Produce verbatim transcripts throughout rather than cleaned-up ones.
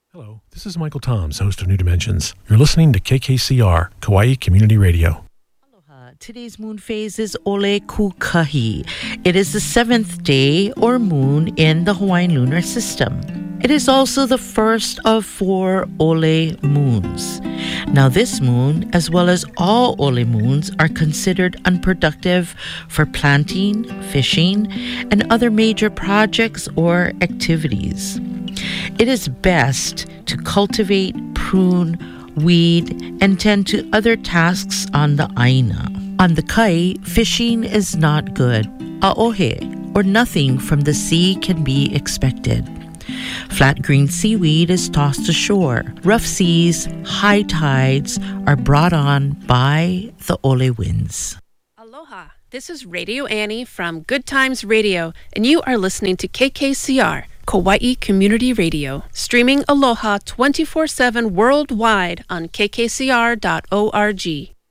Hello, this is Michael Toms, host of New Dimensions. You're listening to K K C R, Kauai Community Radio. Aloha. Today's moon phase is Ole Kukahi. It is the seventh day or moon in the Hawaiian lunar system. It is also the first of four Ole moons. Now this moon, as well as all Ole moons, are considered unproductive for planting, fishing, and other major projects or activities. It is best to cultivate, prune, weed, and tend to other tasks on the aina. On the kai, fishing is not good. Aohe, or nothing from the sea, can be expected. Flat green seaweed is tossed ashore. Rough seas, high tides are brought on by the ole winds. Aloha, this is Radio Annie from Good Times Radio, and you are listening to K K C R, Kauai Community Radio, streaming Aloha twenty-four seven worldwide on k k c r dot org.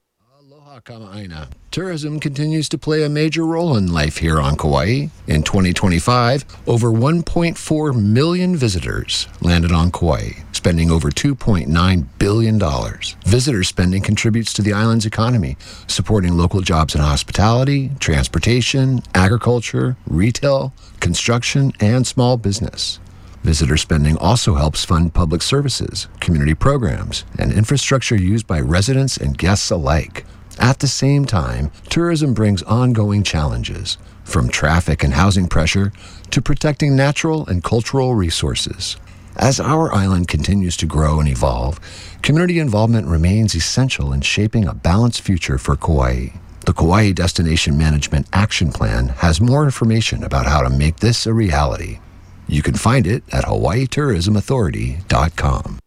Aloha Kama'aina. Tourism continues to play a major role in life here on Kauai. In twenty twenty-five, over one point four million visitors landed on Kauai, spending over two point nine billion dollars. Visitor spending contributes to the island's economy, supporting local jobs in hospitality, transportation, agriculture, retail, construction, and small business. Visitor spending also helps fund public services, community programs, and infrastructure used by residents and guests alike. At the same time, tourism brings ongoing challenges, from traffic and housing pressure to protecting natural and cultural resources. As our island continues to grow and evolve, community involvement remains essential in shaping a balanced future for Kauai. The Kauai Destination Management Action Plan has more information about how to make this a reality. You can find it at hawaii tourism authority dot com.